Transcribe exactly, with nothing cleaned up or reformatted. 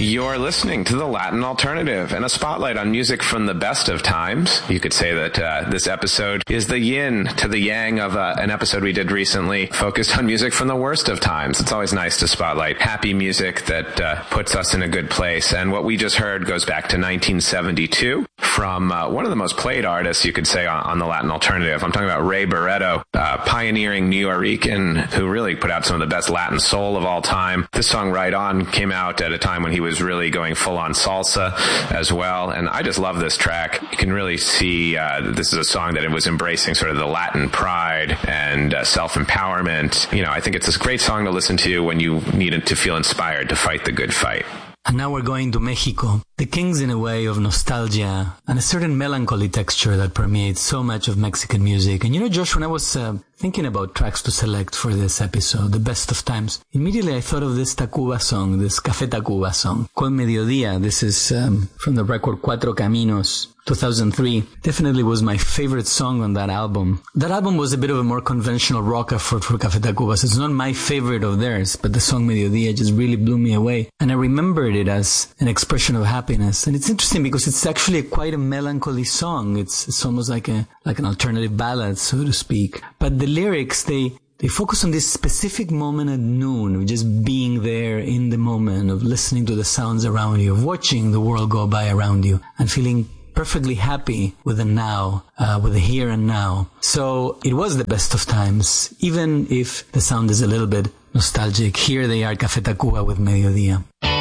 You're listening to The Latin Alternative and a spotlight on music from the best of times. You could say that uh, this episode is the yin to the yang of uh, an episode we did recently focused on music from the worst of times. It's always nice to spotlight happy music that uh, puts us in a good place. And what we just heard goes back to nineteen seventy-two from uh, one of the most played artists, you could say, on, on The Latin Alternative. I'm talking about Ray Barretto, uh, pioneering New Yorican who really put out some of the best Latin soul of all time. This song, Right On, came out at a time when he was really going full on salsa as well. And I just love this track. You can really see uh, this is a song that it was embracing sort of the Latin pride and uh, self-empowerment. You know, I think it's a great song to listen to when you need to feel inspired to fight the good fight. And now we're going to Mexico. The king's in a way of nostalgia and a certain melancholy texture that permeates so much of Mexican music. And you know, Josh, when I was uh, thinking about tracks to select for this episode, the best of times, immediately I thought of this Tacuba song, this Café Tacuba song, Con Mediodía. This is um, from the record Cuatro Caminos, two thousand three. Definitely was my favorite song on that album. That album was a bit of a more conventional rock effort for Café Tacuba, so it's not my favorite of theirs, but the song Mediodía just really blew me away. And I remembered it as an expression of happiness. And it's interesting because it's actually a, quite a melancholy song. It's, it's almost like a like an alternative ballad, so to speak. But the lyrics, they They focus on this specific moment at noon, of just being there in the moment, of listening to the sounds around you, of watching the world go by around you, and feeling perfectly happy with the now, uh, with the here and now. So it was the best of times, even if the sound is a little bit nostalgic. Here they are, Café Tacuba with Mediodía.